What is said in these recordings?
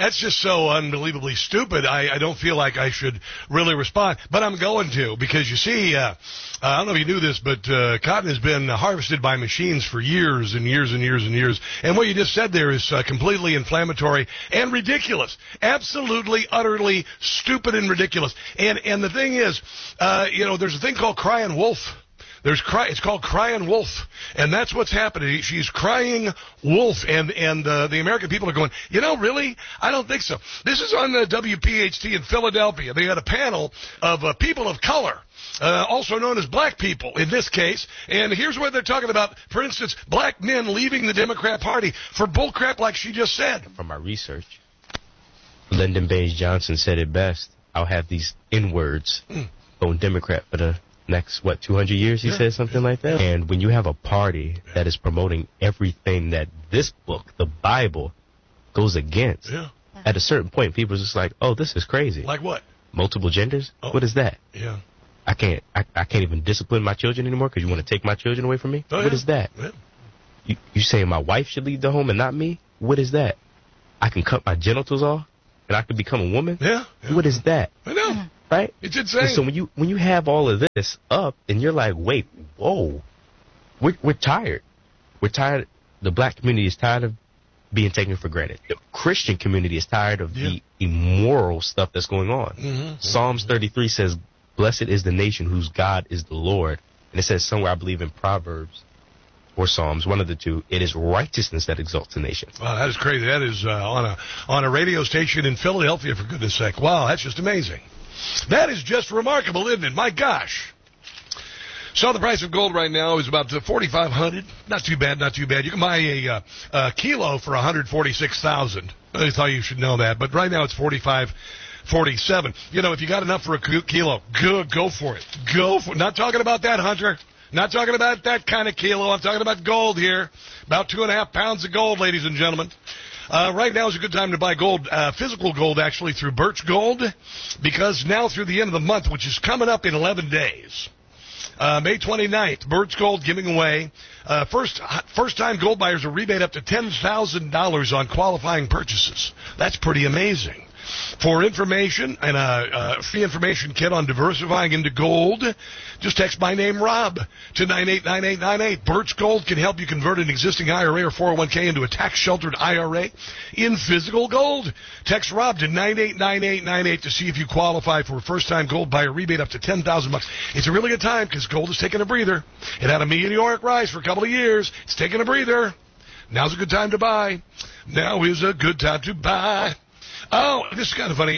That's just so unbelievably stupid. I don't feel like I should really respond, but I'm going to, because you see, I don't know if you knew this, but cotton has been harvested by machines for years and years and years and years. And what you just said there is completely inflammatory and ridiculous. Absolutely, utterly stupid and ridiculous. And the thing is, there's a thing called crying wolf. It's called crying wolf, and that's what's happening. She's crying wolf, and the American people are going, really? I don't think so. This is on the WPHT in Philadelphia. They had a panel of people of color, also known as black people in this case, and here's what they're talking about. For instance, black men leaving the Democrat Party for bullcrap like she just said. From my research, Lyndon Baines Johnson said it best. I'll have these N-words going Democrat for the next, 200 years, he said something like that. And when you have a party that is promoting everything that this book, the Bible, goes against, at a certain point, people are just like, oh, this is crazy. Like what? Multiple genders? Oh. What is that? Yeah. I can't even discipline my children anymore because you want to take my children away from me? Oh, what is that? Yeah. You saying my wife should leave the home and not me? What is that? I can cut my genitals off and I can become a woman? Yeah. What is that? I know. Right? It's insane. And so when you have all of this up and you're like, wait, whoa, we're tired. We're tired. The black community is tired of being taken for granted. The Christian community is tired of the immoral stuff that's going on. Mm-hmm. Psalms 33 says, blessed is the nation whose God is the Lord. And it says somewhere, I believe in Proverbs or Psalms, one of the two, it is righteousness that exalts a nation. Wow, that is crazy. That is on a radio station in Philadelphia, for goodness sake. Wow, that's just amazing. That is just remarkable, isn't it? My gosh. So the price of gold right now is about $4,500. Not too bad, not too bad. You can buy a kilo for $146,000. I thought you should know that. But right now it's $45.47. If you got enough for a kilo, good, go for it. Go for it. Not talking about that, Hunter. Not talking about that kind of kilo. I'm talking about gold here. About 2.5 pounds of gold, ladies and gentlemen. Right now is a good time to buy gold, physical gold, actually, through Birch Gold, because now through the end of the month, which is coming up in 11 days, May 29th, Birch Gold giving away first-time gold buyers a rebate up to $10,000 on qualifying purchases. That's pretty amazing. For information and a free information kit on diversifying into gold, just text my name, Rob, to 989898. Birch Gold can help you convert an existing IRA or 401k into a tax-sheltered IRA in physical gold. Text Rob to 989898 to see if you qualify for a first-time gold buyer rebate up to $10,000. It's a really good time because gold is taking a breather. It had a meteoric rise for a couple of years. It's taking a breather. Now's a good time to buy. Now is a good time to buy. Oh, this is kind of funny.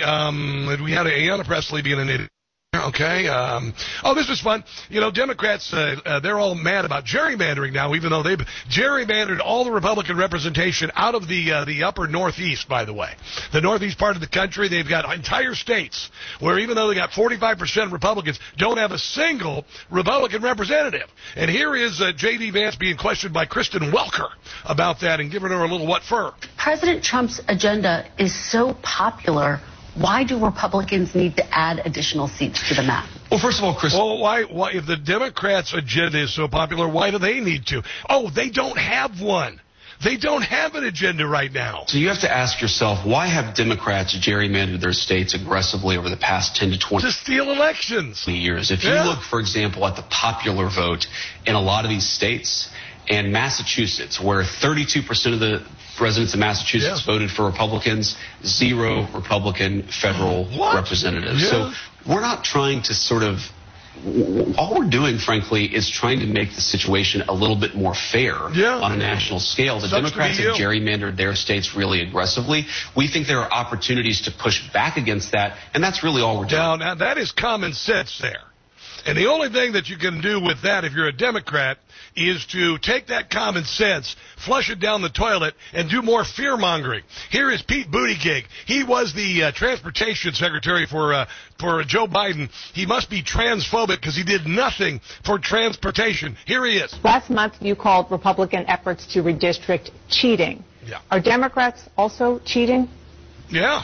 We had Ayanna Pressley being an idiot. Okay. This was fun. Democrats, they're all mad about gerrymandering now, even though they've gerrymandered all the Republican representation out of the upper Northeast, by the way. The Northeast part of the country, they've got entire states where even though they got 45% Republicans, don't have a single Republican representative. And here is J.D. Vance being questioned by Kristen Welker about that and giving her a little what for. President Trump's agenda is so popular. Why do Republicans need to add additional seats to the map? Well, first of all, Chris... Well, why, if the Democrats' agenda is so popular, why do they need to? Oh, they don't have one. They don't have an agenda right now. So you have to ask yourself, why have Democrats gerrymandered their states aggressively over the past 10 to 20 to steal elections years? If you look, for example, at the popular vote in a lot of these states, and Massachusetts, where 32% of the residents of Massachusetts voted for Republicans, 0 Republican federal representatives. So we're not trying to sort of, all we're doing, frankly, is trying to make the situation a little bit more fair on a national scale. The Democrats have gerrymandered their states really aggressively. We think there are opportunities to push back against that, and that's really all we're doing. Now that is common sense there. And the only thing that you can do with that if you're a Democrat is to take that common sense, flush it down the toilet, and do more fear-mongering. Here is Pete Buttigieg. He was the transportation secretary for Joe Biden. He must be transphobic because he did nothing for transportation. Here he is. Last month, you called Republican efforts to redistrict cheating. Yeah. Are Democrats also cheating? Yeah.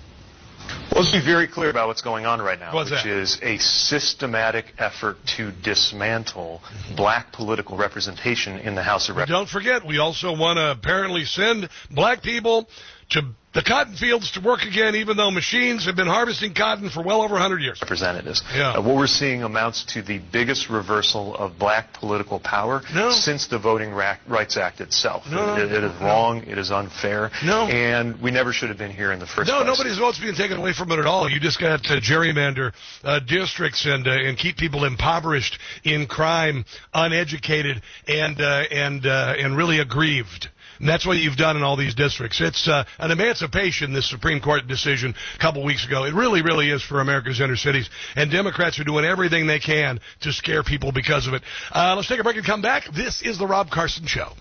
Well, let's be very clear about what's going on right now, What's which that? is a systematic effort to dismantle black political representation in the House of Representatives. Don't forget, we also want to apparently send black people the cotton fields to work again, even though machines have been harvesting cotton for well over 100 years. Representatives. Yeah. What we're seeing amounts to the biggest reversal of black political power since the Voting Rights Act itself. It is wrong. It is unfair. And we never should have been here in the first place. Nobody's votes being taken away from it at all. You just got to gerrymander districts and keep people impoverished in crime, uneducated, and really aggrieved. And that's what you've done in all these districts. It's an emancipation, this Supreme Court decision a couple weeks ago. It really, really is for America's inner cities. And Democrats are doing everything they can to scare people because of it. Let's take a break and come back. This is the Rob Carson Show.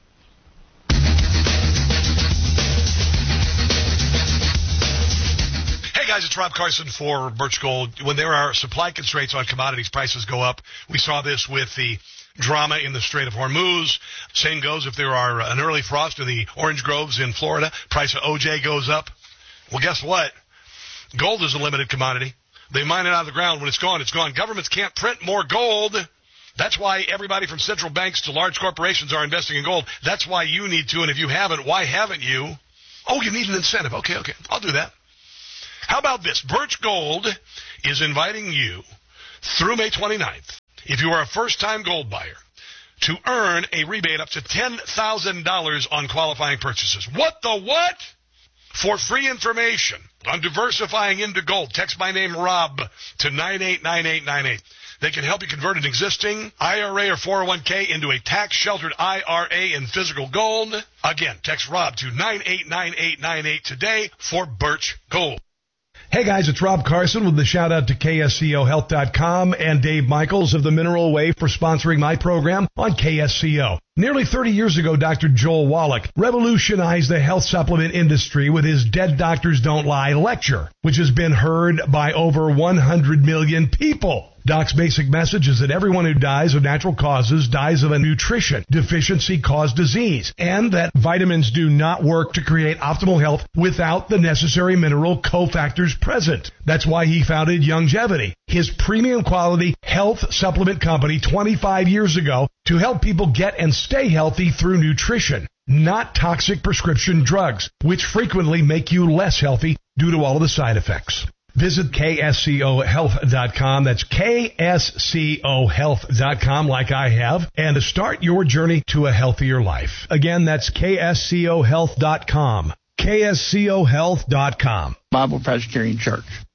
Hey guys, it's Rob Carson for Birch Gold. When there are supply constraints on commodities, prices go up. We saw this with the drama in the Strait of Hormuz. Same goes if there are an early frost in the orange groves in Florida. Price of OJ goes up. Well, guess what? Gold is a limited commodity. They mine it out of the ground. When it's gone, it's gone. Governments can't print more gold. That's why everybody from central banks to large corporations are investing in gold. That's why you need to, and if you haven't, why haven't you? Oh, you need an incentive. Okay, I'll do that. How about this? Birch Gold is inviting you through May 29th, if you are a first-time gold buyer, to earn a rebate up to $10,000 on qualifying purchases. What the what? For free information on diversifying into gold, text my name, Rob, to 989898. They can help you convert an existing IRA or 401k into a tax-sheltered IRA in physical gold. Again, text Rob to 989898 today for Birch Gold. Hey guys, it's Rob Carson with the shout out to KSCOHealth.com and Dave Michaels of the Mineral Way for sponsoring my program on KSCO. Nearly 30 years ago, Dr. Joel Wallach revolutionized the health supplement industry with his Dead Doctors Don't Lie lecture, which has been heard by over 100 million people. Doc's basic message is that everyone who dies of natural causes dies of a nutrition deficiency caused disease, and that vitamins do not work to create optimal health without the necessary mineral cofactors present. That's why he founded Youngevity, his premium quality health supplement company 25 years ago, to help people get and stay healthy through nutrition, not toxic prescription drugs, which frequently make you less healthy due to all of the side effects. Visit KSCOHealth.com. That's KSCOHealth.com, like I have, and to start your journey to a healthier life. Again, that's KSCOHealth.com. KSCOHealth.com. Bible Presbyterian Church.